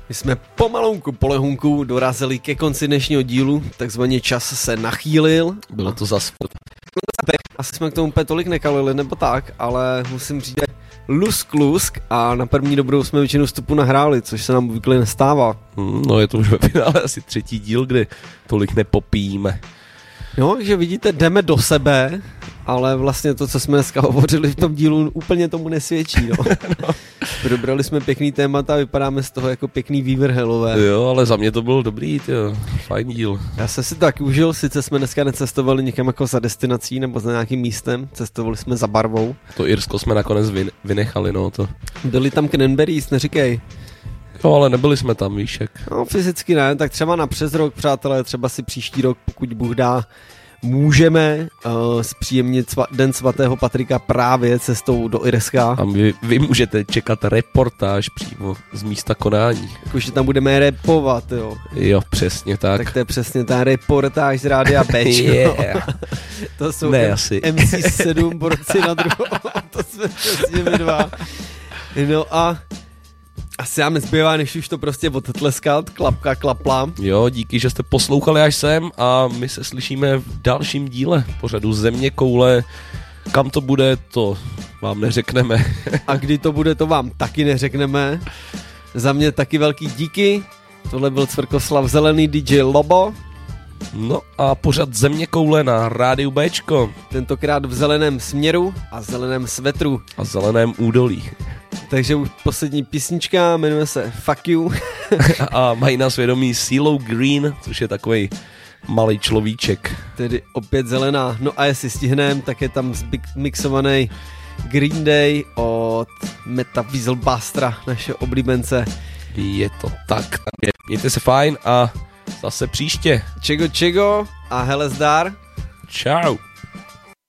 My jsme pomalunku, polehunku dorazili ke konci dnešního dílu, takzvaně čas se nachýlil. Bylo to zas. Asi jsme k tomu úplně tolik nekalili, nebo tak, ale musím říct, lusk a na první dobrou jsme většinu vstupu nahráli, což se nám obvykle nestává. No je to už ve finále asi třetí díl, kdy tolik nepopijíme. Jo, takže vidíte, jdeme do sebe, ale vlastně to, co jsme dneska hovořili v tom dílu, úplně tomu nesvědčí, no. Probrali jsme pěkný témata a vypadáme z toho jako pěkný vývrhelové. Jo, ale za mě to byl dobrý, tyjo. Fajn díl. Já jsem si to taky užil, sice jsme dneska necestovali někam jako za destinací nebo za nějakým místem, cestovali jsme za barvou. To Irsko jsme nakonec vynechali, no to. Byli tam cranberries, neříkej. Jo, ale nebyli jsme tam, víš jak. No, fyzicky ne, tak třeba na přes rok, přátelé, třeba si příští rok, pokud Bůh dá, můžeme zpříjemnit Den svatého Patrika právě cestou do Irska. A vy můžete čekat reportáž přímo z místa konání. Jakože tam budeme repovat, jo. Jo, přesně tak. Tak to je přesně ta reportáž z Rádia Béč. Yeah. To jsou ne, asi. MC7 borci na druhou. To jsme přesně my dva. No a asi nám nezbývá, než už to prostě odtleskat, klapka, klapla. Jo, díky, že jste poslouchali až sem a my se slyšíme v dalším díle pořadu Zeměkoule. Kam to bude, to vám neřekneme. A kdy to bude, to vám taky neřekneme. Za mě taky velký díky. Tohle byl Cvrkoslav Zelený, DJ Lobo. No a pořad Zeměkoule na Rádiu Béčko. Tentokrát v zeleném směru a zeleném svetru. A zeleném údolí. Takže už poslední písnička, jmenuje se Fuck You. A mají na svědomí CeeLo Green, což je takovej malý človíček. Tedy opět zelená. No a jestli stihnem, tak je tam mixovaný Green Day od Meta Wieselbastra, naše oblíbence. Je to tak. Mějte se fajn a zase příště. Čego a hele zdar. Čau.